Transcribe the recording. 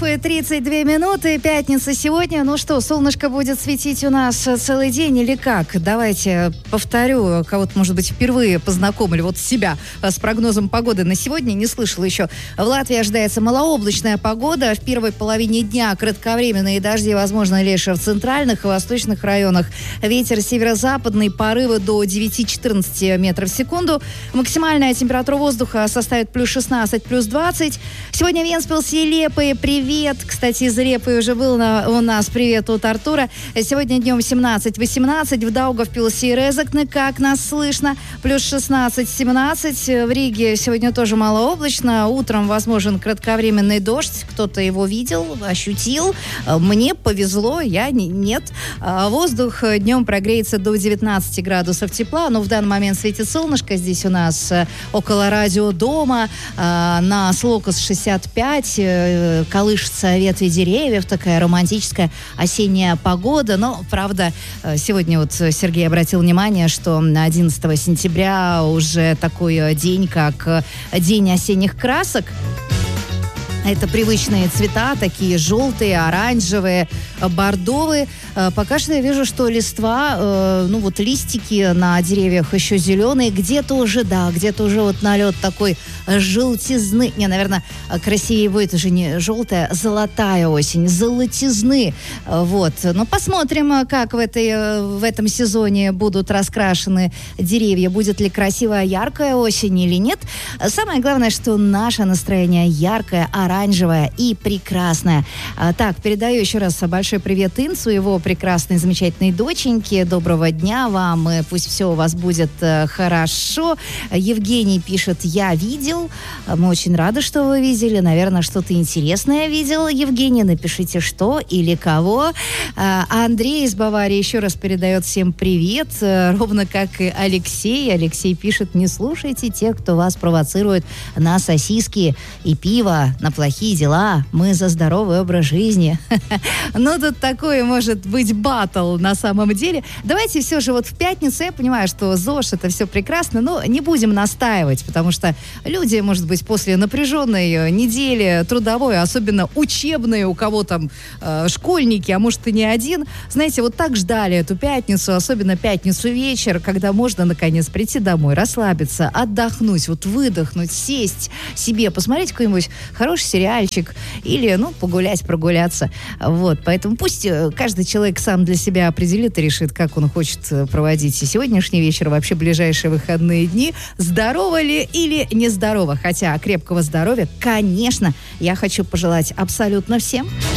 32 минуты, пятница сегодня. Ну что, солнышко будет светить у нас целый день или как? Давайте повторю, кого-то, может быть, впервые познакомили, вот себя с прогнозом погоды на сегодня. Не слышала еще. В Латвии ожидается малооблачная погода. В первой половине дня кратковременные дожди, возможно, лишь в центральных и восточных районах. Ветер северо-западный, порывы до 9-14 метров в секунду. Максимальная температура воздуха составит плюс 16, плюс 20. Сегодня в Вентспилсе и Лепое привет. Кстати, из Репы уже был у нас привет от Артура. Сегодня днем 17-18. В Даугавпилсе и Резекне, как нас слышно, плюс 16-17. В Риге сегодня тоже малооблачно. Утром возможен кратковременный дождь. Кто-то его видел, ощутил. Мне повезло, я нет. Воздух днем прогреется до 19 градусов тепла. Но в данный момент светит солнышко. Здесь у нас около радиодома на Слокос 65 колышется ветви деревьев, такая романтическая осенняя погода. Но, правда, сегодня вот Сергей обратил внимание, что 11 сентября уже такой день, как День осенних красок. Это привычные цвета, такие желтые, оранжевые, бордовые. Пока что я вижу, что листва, листики на деревьях еще зеленые. Где-то уже вот налет такой желтизны. Наверное, красивее будет уже не желтая, золотая осень, золотизны. Вот. Но посмотрим, как в этом сезоне будут раскрашены деревья. Будет ли красивая, яркая осень или нет. Самое главное, что наше настроение яркое, оранжевая и прекрасная. Так, передаю еще раз большой привет Инсу, его прекрасной, замечательной доченьке. Доброго дня вам, и пусть все у вас будет хорошо. Евгений пишет: я видел. Мы очень рады, что вы видели. Наверное, что-то интересное видел. Евгений, напишите, что или кого. Андрей из Баварии еще раз передает всем привет, ровно как и Алексей. Алексей пишет: не слушайте тех, кто вас провоцирует на сосиски и пиво, на плохие дела. Мы за здоровый образ жизни. Ну, тут такое может быть баттл на самом деле. Давайте все же вот в пятницу, я понимаю, что ЗОЖ это все прекрасно, но не будем настаивать, потому что люди, может быть, после напряженной недели трудовой, особенно учебной, у кого там школьники, а может и не один, знаете, вот так ждали эту пятницу, особенно пятницу вечер, когда можно наконец прийти домой, расслабиться, отдохнуть, вот выдохнуть, сесть себе, посмотреть какой-нибудь хороший сериальчик или, погулять, прогуляться. Вот, поэтому пусть каждый человек сам для себя определит и решит, как он хочет проводить и сегодняшний вечер, вообще ближайшие выходные дни. Здорово ли или нездорово? Хотя крепкого здоровья, конечно, я хочу пожелать абсолютно всем.